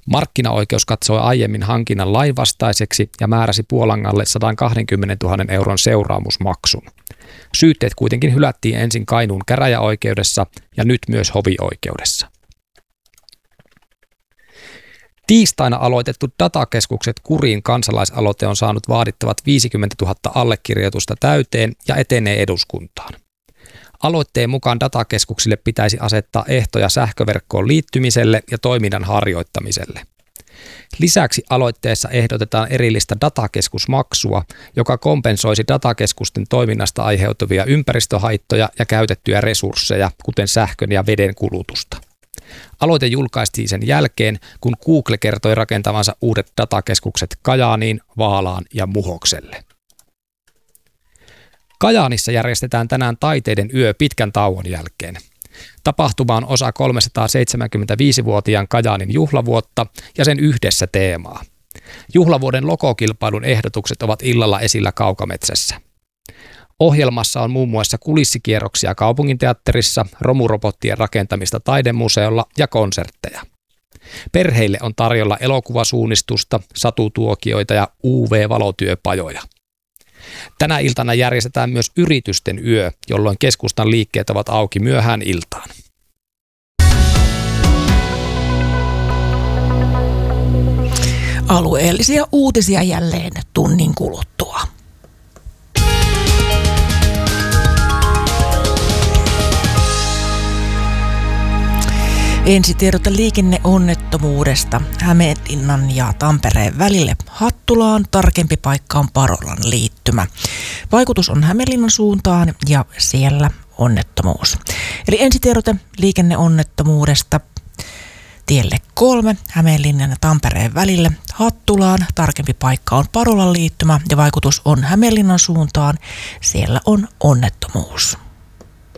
Markkinaoikeus katsoi aiemmin hankinnan lainvastaiseksi ja määräsi Puolangalle 120 000 euron seuraamusmaksun. Syytteet kuitenkin hylättiin ensin Kainuun käräjäoikeudessa ja nyt myös hovioikeudessa. Tiistaina aloitettu Datakeskukset kuriin kansalaisaloite on saanut vaadittavat 50 000 allekirjoitusta täyteen ja etenee eduskuntaan. Aloitteen mukaan datakeskuksille pitäisi asettaa ehtoja sähköverkkoon liittymiselle ja toiminnan harjoittamiselle. Lisäksi aloitteessa ehdotetaan erillistä datakeskusmaksua, joka kompensoisi datakeskusten toiminnasta aiheutuvia ympäristöhaittoja ja käytettyjä resursseja, kuten sähkön ja veden kulutusta. Aloite julkaistiin sen jälkeen, kun Google kertoi rakentavansa uudet datakeskukset Kajaaniin, Vaalaan ja Muhokselle. Kajaanissa järjestetään tänään Taiteiden yö pitkän tauon jälkeen. Tapahtuma on osa 375-vuotiaan Kajaanin juhlavuotta ja sen yhdessä teemaa. Juhlavuoden logokilpailun ehdotukset ovat illalla esillä Kaukametsässä. Ohjelmassa on muun muassa kulissikierroksia kaupunginteatterissa, romurobottien rakentamista taidemuseolla ja konsertteja. Perheille on tarjolla elokuvasuunnistusta, satutuokioita ja UV-valotyöpajoja. Tänä iltana järjestetään myös yritysten yö, jolloin keskustan liikkeet ovat auki myöhään iltaan. Alueellisia uutisia jälleen tunnin kuluttua. Ensitiedote liikenneonnettomuudesta Hämeenlinnan ja Tampereen välille Hattulaan. Tarkempi paikka on Parolan liittymä. Vaikutus on Hämeenlinnan suuntaan ja siellä onnettomuus. Eli ensitiedote liikenneonnettomuudesta tielle 3 Hämeenlinnan ja Tampereen välille Hattulaan. Tarkempi paikka on Parolan liittymä ja vaikutus on Hämeenlinnan suuntaan. Siellä on onnettomuus.